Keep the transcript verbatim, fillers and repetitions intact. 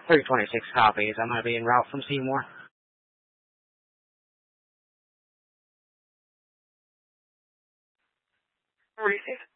three twenty-six copies. I'm going to be en route from Seymour. Receive.